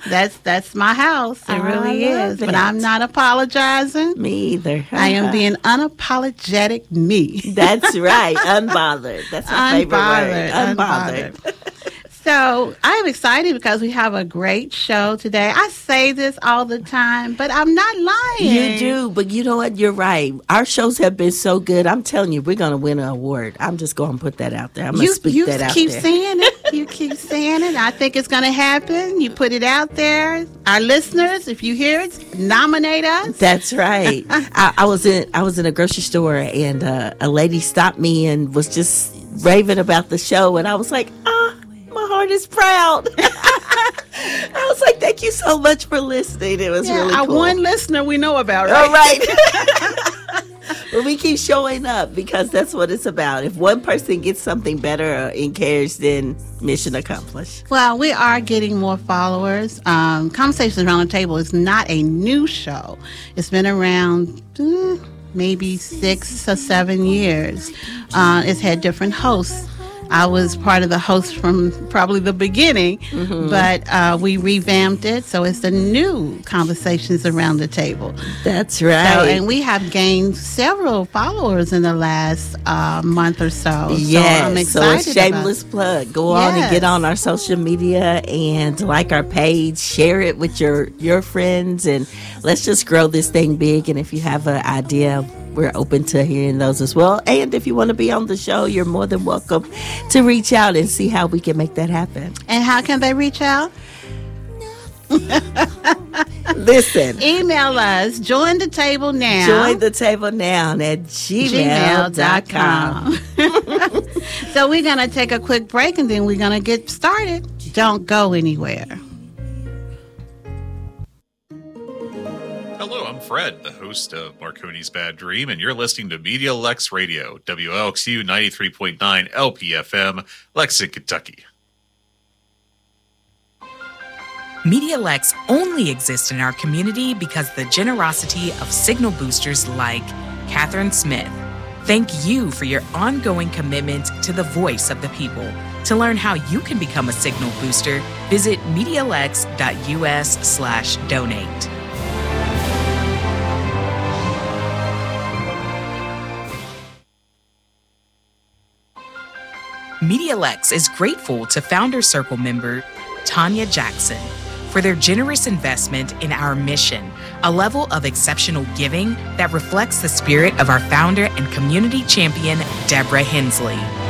That's my house. It really is. But I'm not apologizing. Me either. I am being unapologetic me. That's right. Unbothered. That's my favorite word. Unbothered. So I'm excited because we have a great show today. I say this all the time, but I'm not lying. You do, but you know what? You're right. Our shows have been so good. I'm telling you, we're going to win an award. I'm just going to put that out there. I'm going to speak that out there. You keep saying it. You keep saying it. I think it's going to happen. You put it out there. Our listeners, if you hear it, nominate us. That's right. I was in a grocery store, and a lady stopped me and was just raving about the show, and I was like, my heart is proud. I was like, thank you so much for listening. It was really cool. Our one listener we know about, right? All right. But we keep showing up because that's what it's about. If one person gets something better or encouraged, then mission accomplished. Well, we are getting more followers. Conversations Around the Table is not a new show. It's been around maybe 6 or 7 years. It's had different hosts. I was part of the host from probably the beginning, but we revamped it, so it's the new Conversations Around the Table. That's right. And we have gained several followers in the last month or so. Yes, so I'm excited. So a shameless plug. Go on and get on our social media and like our page, share it with your friends, and let's just grow this thing big. And if you have an idea, we're open to hearing those as well. And if you want to be on the show, you're more than welcome to reach out and see how we can make that happen. And how can they reach out? Listen. Email us. Join the table now. Join the table now at gmail.com. So we're going to take a quick break and then we're going to get started. Don't go anywhere. Hello, I'm Fred, the host of Marconi's Bad Dream, and you're listening to Media Lex Radio, WLXU 93.9 LPFM, Lexington, Kentucky. Media Lex only exists in our community because of the generosity of signal boosters like Catherine Smith. Thank you for your ongoing commitment to the voice of the people. To learn how you can become a signal booster, visit MediaLex.us/donate. MediaLex is grateful to Founder Circle member Tanya Jackson for their generous investment in our mission, a level of exceptional giving that reflects the spirit of our founder and community champion, Deborah Hensley.